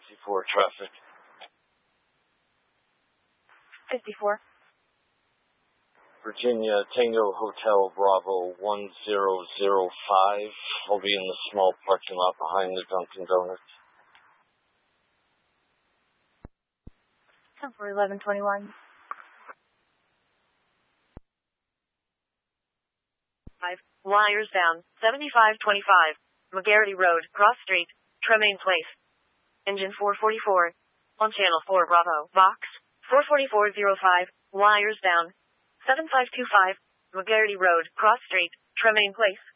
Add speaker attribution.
Speaker 1: 54 traffic.
Speaker 2: 54.
Speaker 1: Virginia, Tango Hotel Bravo 1005. I'll be in the small parking lot behind the Dunkin' Donuts.
Speaker 2: 10 for 1121.
Speaker 3: 5. Wires down. 7525. McGarity Road, Cross Street, Tremaine Place. Engine 444. On Channel 4 Bravo. Box 44405. Wires down. 7525. McGarity Road, Cross Street, Tremaine Place.